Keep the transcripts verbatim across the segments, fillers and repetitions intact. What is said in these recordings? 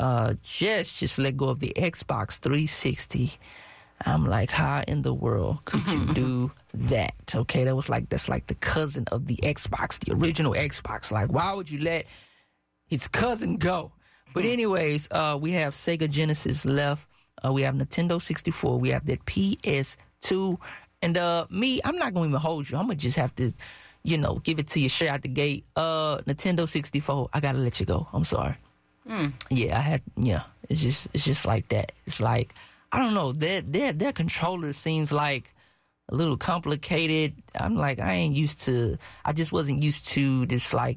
uh, just just let go of the Xbox three sixty. I'm like, how in the world could you do that? Okay, that was like that's like the cousin of the Xbox, the original Xbox. Like, why would you let his cousin go? But anyways, uh, we have Sega Genesis left. Uh, we have Nintendo sixty-four. We have that P S two. And uh, me, I'm not going to even hold you. I'm going to just have to, you know, give it to you straight out the gate. Uh, Nintendo sixty-four, I got to let you go. I'm sorry. Mm. Yeah, I had, yeah, it's just, it's just like that. It's like, I don't know, their, their, their controller seems like a little complicated. I'm like, I ain't used to, I just wasn't used to this, like,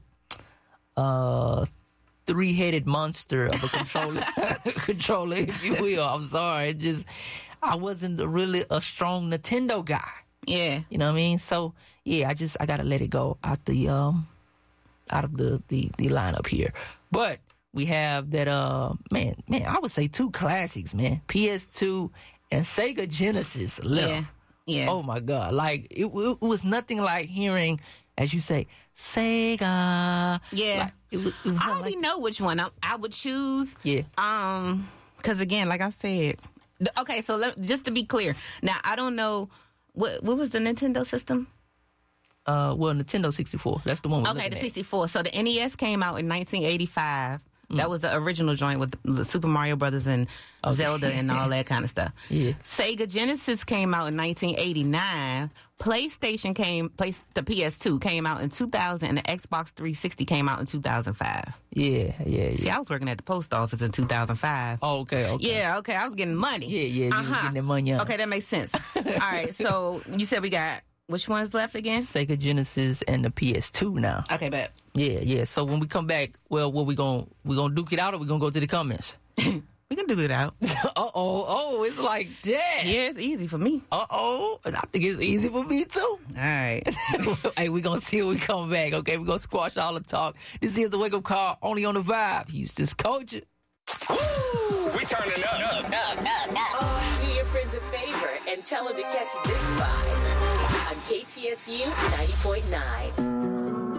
uh, three-headed monster of a controller, controller, if you will. I'm sorry. It just, I wasn't really a strong Nintendo guy. Yeah. You know what I mean? So, yeah, I just, I got to let it go out the, um, out of the, the, the lineup here. But we have that, uh, man, man, I would say two classics, man. P S two and Sega Genesis left. Yeah. Yeah. Oh, my God. Like, it, it was nothing like hearing, as you say, Sega. Yeah. Like, it was, it was I already like, know which one I, I would choose. Yeah. Um, because again, like I said, th- okay. So let, just to be clear, now I don't know what what was the Nintendo system. Uh, well, Nintendo sixty-four. That's the one. We're Okay, the at. sixty-four. So the N E S came out in nineteen eighty-five. Mm. That was the original joint with the Super Mario Brothers and Okay. Zelda and all that kind of stuff. Yeah. Sega Genesis came out in nineteen eighty-nine. PlayStation came, play, the P S two came out in two thousand, and the Xbox three sixty came out in two thousand five. Yeah, yeah, yeah. See, I was working at the post office in two thousand five. Oh, okay, okay. Yeah, okay. I was getting money. Yeah, yeah, you uh-huh. was getting that money out. Okay, that makes sense. All right, so you said we got, which one's left again? Sega Genesis and the P S two now. Okay, bet. Yeah, yeah. So when we come back, well, what we gonna we gonna duke it out, or we gonna go to the comments? We can do it out. uh oh, oh, it's like that. Yeah, it's easy for me. Uh oh, I think it's easy for me too. All right. Hey, we gonna see when we come back. Okay, we gonna squash all the talk. This is the wake up call, only on the Vibe. Houston's culture. Woo! We turning up. up, up, up, up. Do your friends a favor and tell them to catch this vibe on K T S U ninety point nine.